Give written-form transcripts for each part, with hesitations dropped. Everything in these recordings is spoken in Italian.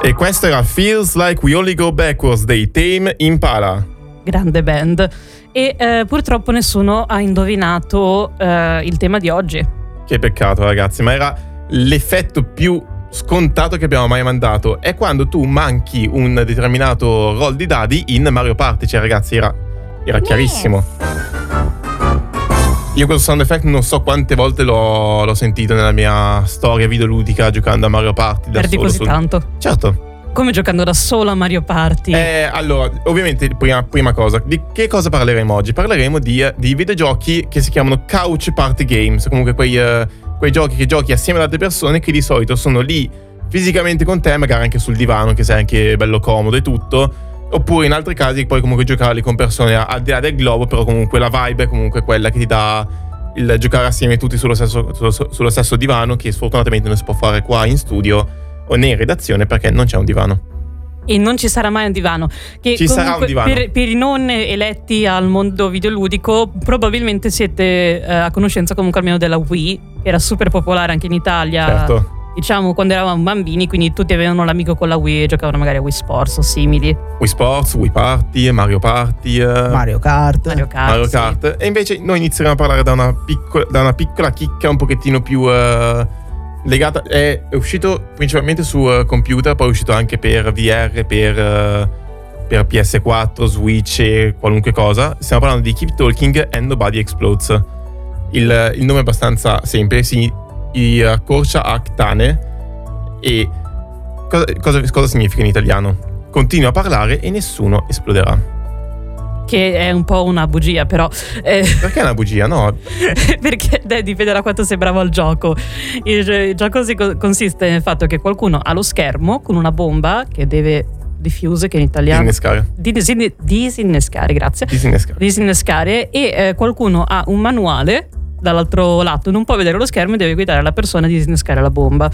E questo era Feels Like We Only Go Backwards dei Tame Impala. Grande band. E purtroppo nessuno ha indovinato il tema di oggi. Che peccato, ragazzi, ma era l'effetto più scontato che abbiamo mai mandato. È quando tu manchi un determinato roll di dadi in Mario Party. Cioè, ragazzi, era chiarissimo. Io questo sound effect non so quante volte l'ho sentito nella mia storia videoludica giocando a Mario Party da Perdi solo. così tanto? Certo. Come giocando da solo a Mario Party? Allora, ovviamente, prima cosa, di che cosa parleremo oggi? Parleremo di videogiochi che si chiamano couch party games, comunque quei giochi che giochi assieme ad altre persone che di solito sono lì fisicamente con te, magari anche sul divano, che sei anche bello comodo e tutto, oppure in altri casi puoi comunque giocarli con persone al di là del globo, però comunque la vibe è comunque quella che ti dà il giocare assieme tutti sullo stesso divano, che sfortunatamente non si può fare qua in studio o né in redazione perché non c'è un divano. E non ci sarà mai un divano. Che sarà un divano. Per i non eletti al mondo videoludico, probabilmente siete a conoscenza comunque almeno della Wii, che era super popolare anche in Italia. Certo. Diciamo quando eravamo bambini, quindi tutti avevano l'amico con la Wii e giocavano magari a Wii Sports o simili. Wii Sports, Wii Party, Mario Party, Mario Kart. Sì. E invece noi inizieremo a parlare da una piccola chicca un pochettino più legata. È uscito principalmente su computer, poi è uscito anche per VR, per PS4, Switch e qualunque cosa. Stiamo parlando di Keep Talking and Nobody Explodes. Il nome è abbastanza semplice, si accorcia a Ktane. E cosa significa in italiano? Continua a parlare e nessuno esploderà. Che è un po' una bugia, però. Perché è una bugia? No. Perché dipende da quanto sei bravo al gioco. Il gioco consiste nel fatto che qualcuno ha lo schermo con una bomba che deve diffuse, che in italiano disinnescare, grazie. Disinnescare, e qualcuno ha un manuale dall'altro lato, non può vedere lo schermo e deve guidare la persona a disinnescare la bomba.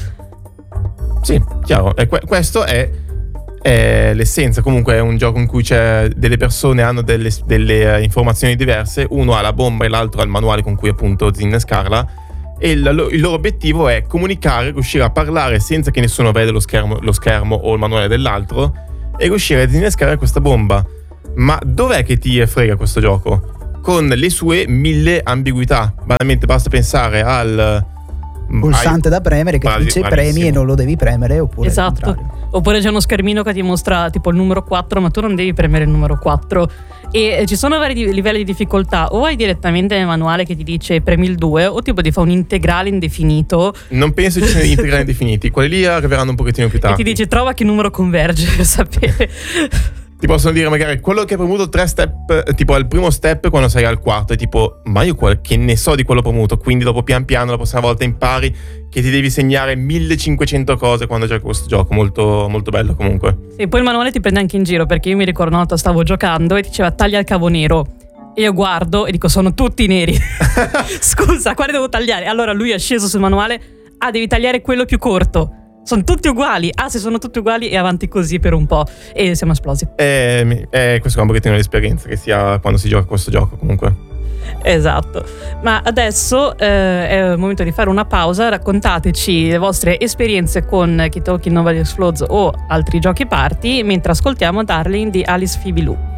Sì, chiaro. Questo è l'essenza. Comunque è un gioco in cui c'è delle persone hanno delle informazioni diverse, uno ha la bomba e l'altro ha il manuale con cui appunto disinnescarla, e il loro obiettivo è comunicare, riuscire a parlare senza che nessuno veda lo schermo o il manuale dell'altro e riuscire a disinnescare questa bomba. Ma dov'è che ti frega questo gioco? Con le sue 1000 ambiguità. Banalmente basta pensare al pulsante da premere che dice premi e non lo devi premere, oppure esatto. Oppure c'è uno schermino che ti mostra tipo il numero 4, ma tu non devi premere il numero 4. E ci sono vari livelli di difficoltà. O hai direttamente nel manuale che ti dice premi il 2, o tipo ti fa un integrale indefinito. Non penso ci siano integrali indefiniti. Quelli lì arriveranno un pochettino più tardi. E ti dice trova che numero converge per sapere. Ti possono dire magari quello che hai premuto 3 step, tipo al primo step quando sei al quarto, è tipo ma io che ne so di quello premuto, quindi dopo pian piano la prossima volta impari che ti devi segnare 1500 cose quando giochi questo gioco. Molto, molto bello comunque. Sì, poi il manuale ti prende anche in giro, perché io mi ricordo una volta stavo giocando e diceva taglia il cavo nero. E io guardo e dico sono tutti neri. Scusa, quale devo tagliare? Allora lui è sceso sul manuale, devi tagliare quello più corto. Sono tutti uguali. Se sono tutti uguali e avanti così per un po'. E siamo esplosi. Questo è un pochettino l'esperienza che si ha quando si gioca a questo gioco comunque. Esatto. Ma adesso è il momento di fare una pausa. Raccontateci le vostre esperienze con Keep Talking Nobody Explodes o altri giochi party, mentre ascoltiamo Darling di Alice Phoebe Lou.